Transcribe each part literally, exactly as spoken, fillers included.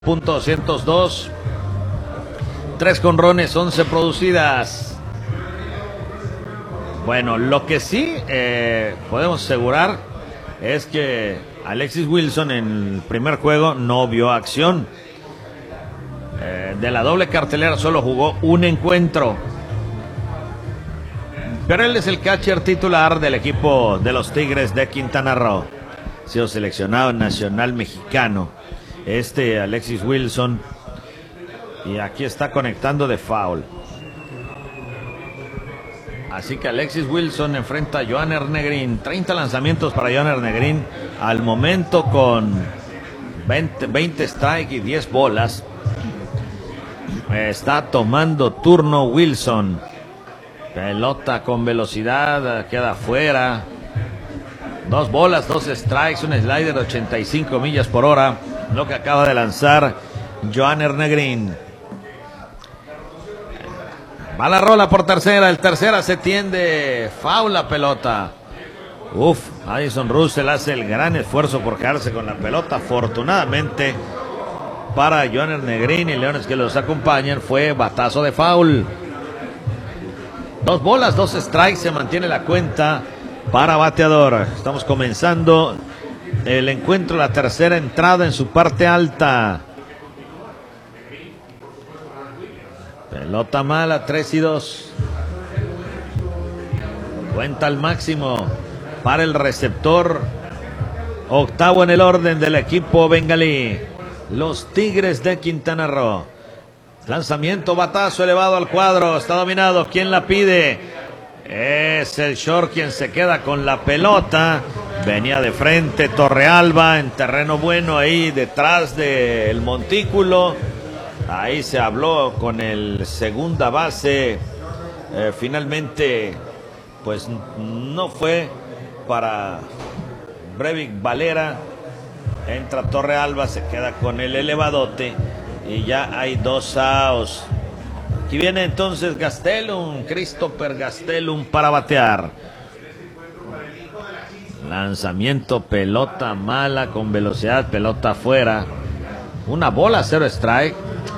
punto doscientos dos, tres jonrones, once producidas. Bueno, lo que sí eh, podemos asegurar es que Alexis Wilson en el primer juego no vio acción. Eh, de la doble cartelera solo jugó un encuentro. Pero él es el catcher titular del equipo de los Tigres de Quintana Roo. Ha sido seleccionado nacional mexicano. Este Alexis Wilson. Y aquí está conectando de foul. Así que Alexis Wilson enfrenta a Johanner Negrín. treinta lanzamientos para Johanner Negrín. Al momento con veinte, veinte strike y diez bolas. Está tomando turno Wilson. Pelota con velocidad. Queda afuera. Dos bolas, dos strikes. Un slider de ochenta y cinco millas por hora. Lo que acaba de lanzar Johanner Negrín. Va la rola por tercera. El tercera se tiende. Foul la pelota. Uf, Addison Russell hace el gran esfuerzo por quedarse con la pelota. Afortunadamente para Johanner Negrín y Leones que los acompañan fue batazo de foul. Dos bolas, dos strikes. Se mantiene la cuenta para bateador. Estamos comenzando el encuentro, la tercera entrada en su parte alta. Pelota mala, tres y dos. Cuenta al máximo para el receptor. Octavo en el orden del equipo bengalí. Los Tigres de Quintana Roo. Lanzamiento, batazo elevado al cuadro. Está dominado. ¿Quién la pide? Es el short quien se queda con la pelota. Venía de frente Torrealba en terreno bueno ahí detrás del montículo. Ahí se habló con el segunda base. Eh, finalmente, pues no fue para Brevik Valera. Entra Torrealba, se queda con el elevadote. Y ya hay dos outs. Aquí viene entonces Gastelum, Christopher Gastelum para batear. Lanzamiento, pelota mala con velocidad, pelota afuera. Una bola, cero strike.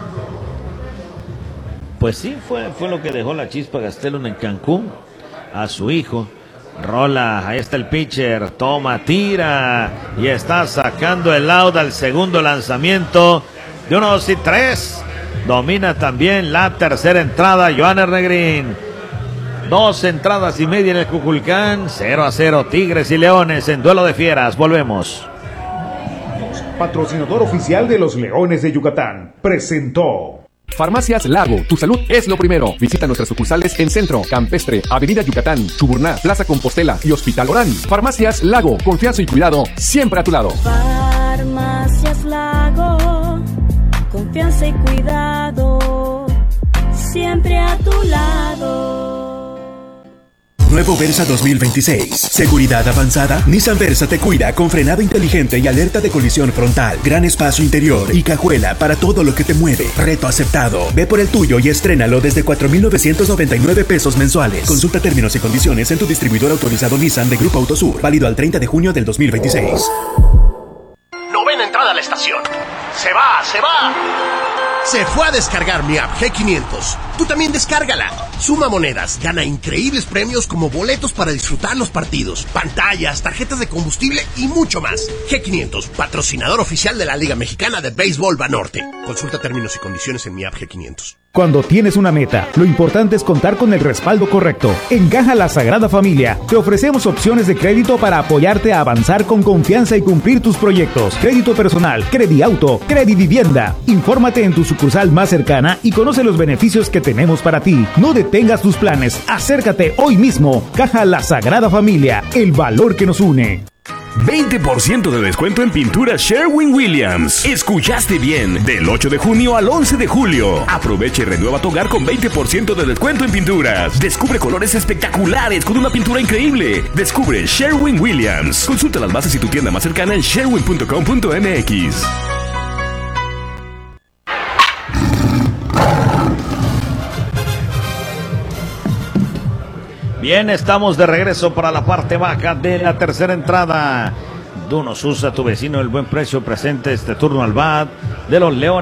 Pues sí, fue, fue lo que dejó la chispa Gastelum en Cancún. A su hijo. Rola, ahí está el pitcher. Toma, tira. Y está sacando el out al segundo lanzamiento. De uno, dos y tres. Domina también la tercera entrada Johanner Negrín. Dos entradas y media en el Cuculcán. cero a cero Tigres y Leones en duelo de fieras. Volvemos. Patrocinador oficial de los Leones de Yucatán. Presentó Farmacias Lago, tu salud es lo primero. Visita nuestras sucursales en Centro, Campestre, Avenida Yucatán, Chuburná, Plaza Compostela y Hospital Orán. Farmacias Lago, confianza y cuidado siempre a tu lado. Farmacias Lago, confianza y cuidado siempre a tu lado. Nuevo Versa dos mil veintiséis. Seguridad avanzada. Nissan Versa te cuida con frenado inteligente y alerta de colisión frontal. Gran espacio interior y cajuela para todo lo que te mueve. Reto aceptado. Ve por el tuyo y estrénalo desde cuatro mil novecientos noventa y nueve pesos mensuales. Consulta términos y condiciones en tu distribuidor autorizado Nissan de Grupo Autosur. Válido al treinta de junio del dos mil veintiséis. Novena entrada a la estación. Se va, se va. Se fue a descargar mi app G quinientos. Tú también descárgala. Suma monedas, gana increíbles premios como boletos para disfrutar los partidos, pantallas, tarjetas de combustible y mucho más. G quinientos, patrocinador oficial de la Liga Mexicana de Béisbol Banorte. Consulta términos y condiciones en mi app G quinientos. Cuando tienes una meta, lo importante es contar con el respaldo correcto. En Caja La Sagrada Familia te ofrecemos opciones de crédito para apoyarte a avanzar con confianza y cumplir tus proyectos. Crédito personal, Crediauto, Credivivienda. Infórmate en tu sucursal más cercana y conoce los beneficios que tenemos para ti. No detengas tus planes, acércate hoy mismo. Caja La Sagrada Familia, el valor que nos une. veinte por ciento de descuento en pintura Sherwin-Williams. Escuchaste bien, del ocho de junio al once de julio. Aprovecha y renueva tu hogar con veinte por ciento de descuento en pinturas. Descubre colores espectaculares con una pintura increíble. Descubre Sherwin-Williams. Consulta las bases y tu tienda más cercana en sherwin punto com punto m x. Bien, estamos de regreso para la parte baja de la tercera entrada. Duno Susa, tu vecino, el buen precio presente este turno al bat de los Leones.